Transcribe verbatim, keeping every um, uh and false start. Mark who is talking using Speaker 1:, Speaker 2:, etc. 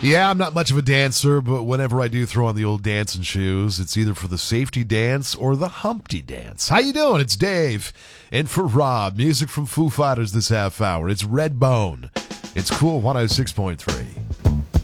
Speaker 1: Yeah, I'm not much of a dancer, but whenever I do throw on the old dancing shoes, it's either for the safety dance or the Humpty dance. How you doing? It's Dave. And for Rob, music from Foo Fighters this half hour. It's Redbone. It's Cool one oh six point three.